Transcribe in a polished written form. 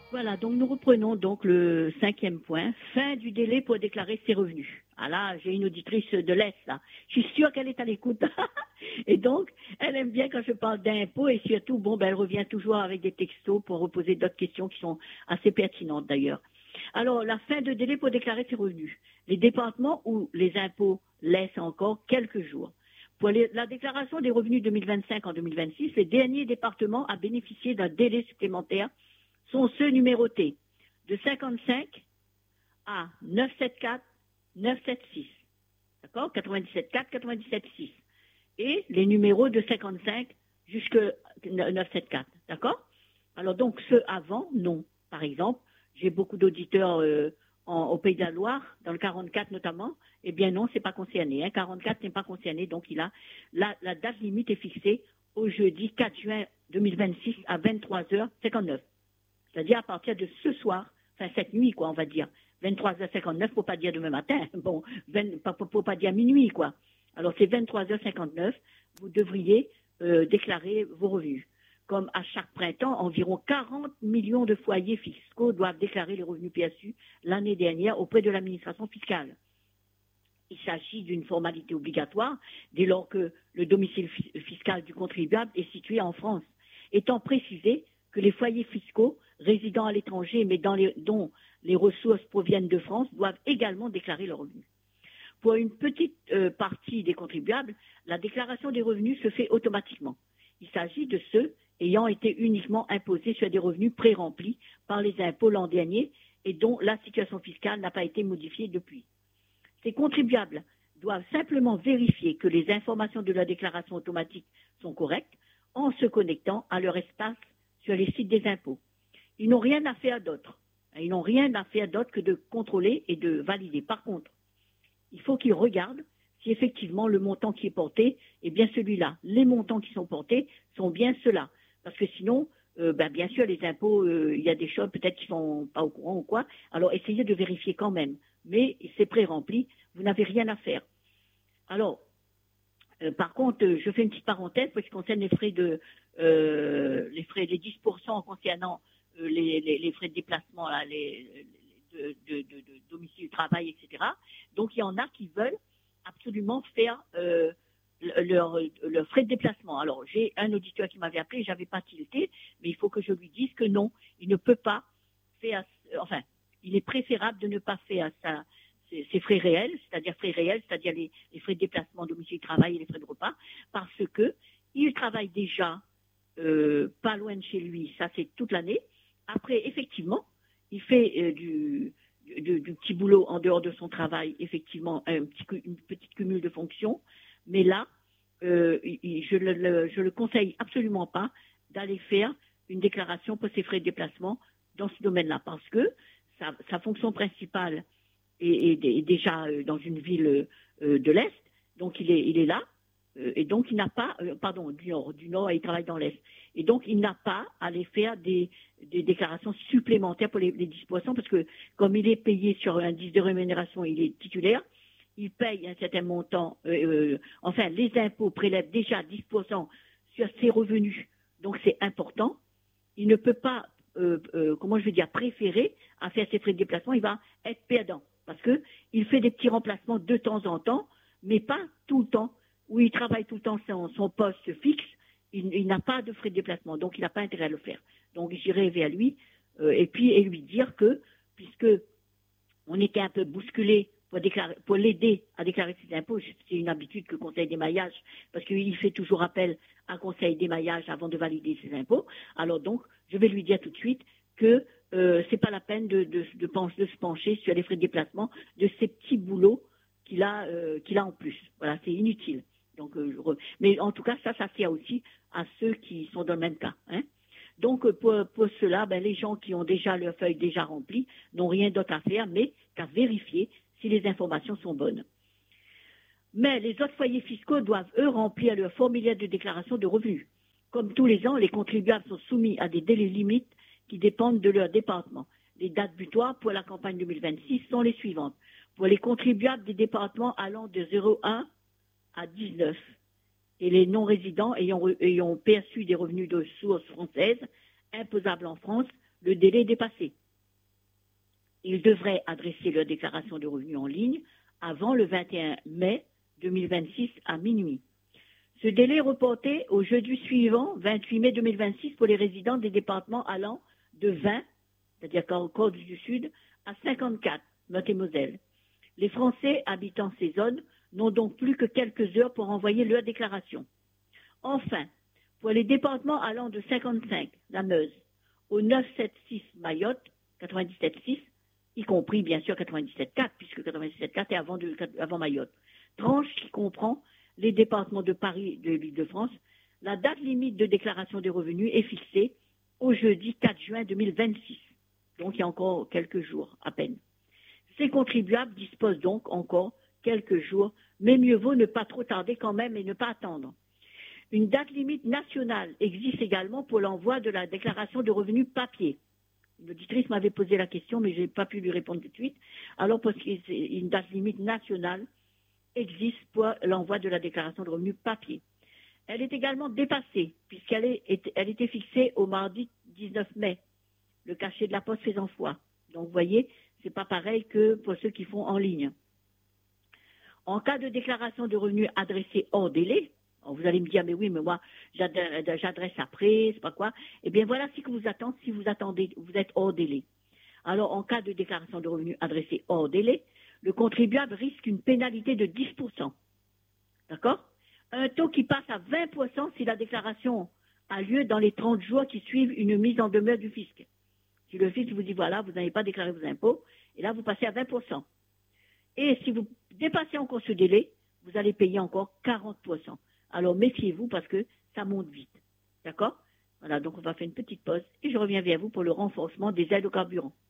Voilà, donc nous reprenons donc le 5e point, fin du délai pour déclarer ses revenus. Ah là, j'ai une auditrice de l'Est, là. Je suis sûre qu'elle est à l'écoute. Et donc, elle aime bien quand je parle d'impôts et surtout, bon, ben, elle revient toujours avec des textos pour reposer d'autres questions qui sont assez pertinentes d'ailleurs. Alors, la fin de délai pour déclarer ses revenus. Les départements où les impôts laissent encore quelques jours. Pour la déclaration des revenus 2025 en 2026, les derniers départements à bénéficier d'un délai supplémentaire sont ceux numérotés de 55 à 974, 976. D'accord? 97,4, 97,6. Et les numéros de 55 jusqu'à 974. D'accord? Alors donc ceux avant, non. Par exemple, j'ai beaucoup d'auditeurs au Pays de la Loire, dans le 44 notamment. Eh bien non, c'est pas concerné. Hein. 44 n'est pas concerné, donc il a la date limite est fixée au jeudi 4 juin 2026 à 23h59. C'est-à-dire à partir de ce soir, enfin cette nuit, quoi, on va dire. 23h59, pour pas dire demain matin, bon, pour pas dire minuit, quoi. Alors c'est 23h59, vous devriez déclarer vos revenus. Comme à chaque printemps, environ 40 millions de foyers fiscaux doivent déclarer les revenus perçus l'année dernière auprès de l'administration fiscale. Il s'agit d'une formalité obligatoire dès lors que le domicile fiscal du contribuable est situé en France, étant précisé que les foyers fiscaux résidant à l'étranger mais dont les ressources proviennent de France doivent également déclarer leurs revenus. Pour une petite partie des contribuables, la déclaration des revenus se fait automatiquement. Il s'agit de ceux ayant été uniquement imposés sur des revenus pré-remplis par les impôts l'an dernier et dont la situation fiscale n'a pas été modifiée depuis. Ces contribuables doivent simplement vérifier que les informations de la déclaration automatique sont correctes en se connectant à leur espace sur les sites des impôts. Ils n'ont rien à faire d'autre. Ils n'ont rien à faire d'autre que de contrôler et de valider. Par contre, il faut qu'ils regardent si effectivement le montant qui est porté est bien celui-là. Les montants qui sont portés sont bien ceux-là. Parce que sinon, bien sûr, les impôts, il y a des choses peut-être qui sont pas au courant ou quoi. Alors, essayez de vérifier quand même. Mais c'est pré-rempli, vous n'avez rien à faire. Alors, par contre, je fais une petite parenthèse pour ce qui concerne les frais les 10% concernant les frais de déplacement, là, de domicile, travail, etc. Donc, il y en a qui veulent absolument faire leur frais de déplacement. Alors, j'ai un auditeur qui m'avait appelé, j'avais pas tilté, mais il faut que je lui dise que non, il ne peut pas faire, enfin, il est préférable de ne pas faire ces frais réels, c'est-à-dire les frais de déplacement, domicile, travail et les frais de repas, parce que il travaille déjà pas loin de chez lui, ça c'est toute l'année. Après, effectivement, il fait du petit boulot en dehors de son travail, effectivement, une petite cumul de fonctions, mais là, je le conseille absolument pas d'aller faire une déclaration pour ses frais de déplacement dans ce domaine-là, parce que sa fonction principale est déjà dans une ville de l'Est, donc il est là, et donc il n'a pas, du Nord, il travaille dans l'Est, et donc il n'a pas à aller faire des déclarations supplémentaires pour les 10%, parce que comme il est payé sur un indice de rémunération, il est titulaire, il paye un certain montant, enfin les impôts prélèvent déjà 10% sur ses revenus, donc c'est important, il ne peut pas préférer à faire ses frais de déplacement, il va être perdant. Parce qu'il fait des petits remplacements de temps en temps, mais pas tout le temps, où il travaille tout le temps son poste fixe, il n'a pas de frais de déplacement, donc il n'a pas intérêt à le faire. Donc j'irai vers lui et lui dire que, puisque on était un peu bousculé pour l'aider à déclarer ses impôts, c'est une habitude que le Conseil d'émaillage, parce qu'il fait toujours appel à un Conseil d'émaillage avant de valider ses impôts, alors donc je vais lui dire tout de suite que c'est pas la peine de se pencher sur les frais de déplacement de ces petits boulots qu'il a en plus. Voilà, c'est inutile. Donc, mais en tout cas, ça sert aussi à ceux qui sont dans le même cas. Hein. Donc, pour cela, les gens qui ont déjà leur feuille déjà remplie n'ont rien d'autre à faire, mais qu'à vérifier si les informations sont bonnes. Mais les autres foyers fiscaux doivent, eux, remplir leur formulaire de déclaration de revenus. Comme tous les ans, les contribuables sont soumis à des délais limites qui dépendent de leur département. Les dates butoirs pour la campagne 2026 sont les suivantes. Pour les contribuables des départements allant de 0,1 à 19 et les non-résidents ayant perçu des revenus de source française imposables en France le délai est dépassé. Ils devraient adresser leur déclaration de revenus en ligne avant le 21 mai 2026 à minuit. Ce délai est reporté au jeudi suivant, 28 mai 2026, pour les résidents des départements allant de 20, c'est-à-dire Corse du Sud, à 54, Meurthe-et-Moselle. Les Français habitant ces zones n'ont donc plus que quelques heures pour envoyer leur déclaration. Enfin, pour les départements allant de 55, la Meuse, au 976 Mayotte, 97,6, y compris bien sûr 97,4, puisque 97,4 est avant Mayotte. Tranche qui comprend les départements de Paris et de l'Île-de-France. La date limite de déclaration des revenus est fixée au jeudi 4 juin 2026. Donc il y a encore quelques jours à peine. Ces contribuables disposent donc encore quelques jours, mais mieux vaut ne pas trop tarder quand même et ne pas attendre. Une date limite nationale existe également pour l'envoi de la déclaration de revenus papier. Une auditrice m'avait posé la question, mais je n'ai pas pu lui répondre tout de suite. Alors, parce qu'une date limite nationale existe pour l'envoi de la déclaration de revenus papier. Elle est également dépassée, puisqu'elle était fixée au mardi 19 mai, le cachet de la poste faisant foi. Donc, vous voyez, ce n'est pas pareil que pour ceux qui font en ligne. En cas de déclaration de revenus adressée hors délai, vous allez me dire, mais oui, mais moi, j'adresse après, c'est pas quoi. Eh bien, voilà ce que vous attendez si vous attendez, vous êtes hors délai. Alors, en cas de déclaration de revenus adressée hors délai, le contribuable risque une pénalité de 10%. D'accord? Un taux qui passe à 20% si la déclaration a lieu dans les 30 jours qui suivent une mise en demeure du fisc. Si le fisc vous dit, voilà, vous n'avez pas déclaré vos impôts, et là, vous passez à 20%. Et si vous dépassez encore ce délai, vous allez payer encore 40%. Alors, méfiez-vous parce que ça monte vite. D'accord? Voilà, donc on va faire une petite pause et je reviens vers vous pour le renforcement des aides au carburant.